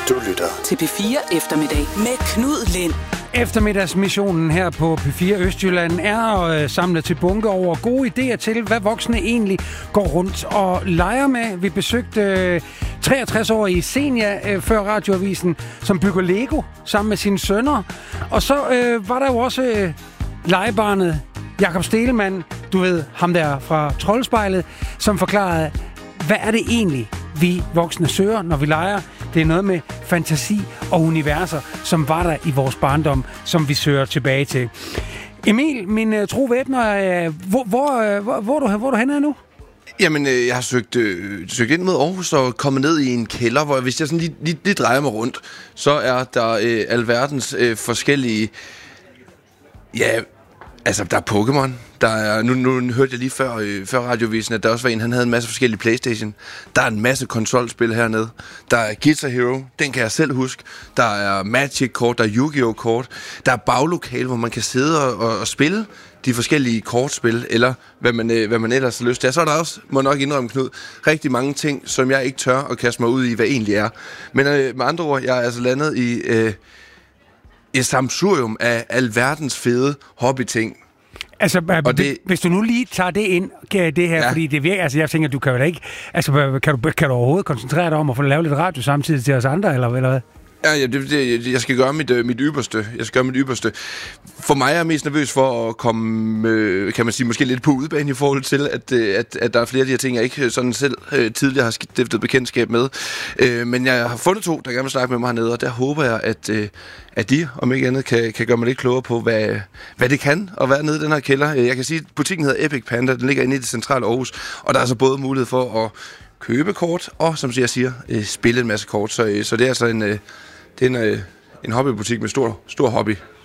Du lytter til P4 Eftermiddag med Knud Lind. Eftermiddagsmissionen her på P4 Østjylland er samlet til bunke over gode idéer til, hvad voksne egentlig går rundt og leger med. Vi besøgte 63-årige Senja før radioavisen, som bygger Lego sammen med sine sønner. Og så var der jo også legebarnet Jakob Stegelmann, du ved, ham der fra Troldspejlet, som forklarede, hvad er det egentlig, vi voksne søger, når vi leger? Det er noget med fantasi og universer, som var der i vores barndom, som vi søger tilbage til. Emil, min tro væbner, hvor er du henne nu? Jamen, jeg har søgt ind mod Aarhus og kommet ned i en kælder, hvor hvis jeg sådan lige drejer mig rundt, så er der alverdens forskellige... Ja, altså, der er Pokémon. Der er, nu hørte jeg lige før radiovisen, at der også var en, han havde en masse forskellige PlayStation. Der er en masse konsolspil hernede. Der er Guitar Hero, den kan jeg selv huske. Der er Magic-kort, der er Yu-Gi-Oh! Kort. Der er baglokale, hvor man kan sidde og spille de forskellige kortspil, eller hvad man ellers har lyst til. Så er der også, må nok indrømme, Knud, rigtig mange ting, som jeg ikke tør at kaste mig ud i, hvad egentlig er. Men med andre ord, jeg er altså landet i et sammensurium af alverdens fede hobbyting. Altså, hvis du nu lige tager det ind, det her, ja. Fordi det virker, altså jeg tænker, du kan vel ikke, altså kan du overhovedet koncentrere dig om at få lavet lidt radio samtidig til os andre, eller hvad? Ja, jeg skal gøre mit ypperste. Jeg skal gøre mit ypperste. For mig er jeg mest nervøs for at komme, kan man sige, måske lidt på udebane i forhold til, at der er flere af de her ting, jeg ikke sådan selv tidligere har stiftet bekendtskab med. Men jeg har fundet to, der gerne vil snakke med mig hernede, og der håber jeg, at de, om ikke andet, kan gøre mig lidt klogere på, hvad det kan at være nede i den her kælder. Jeg kan sige, at butikken hedder Epic Panda, den ligger inde i det centrale Aarhus, og der er altså både mulighed for at købe kort, og som jeg siger, spille en masse kort. Så det er altså en hobbybutik med stor hobby.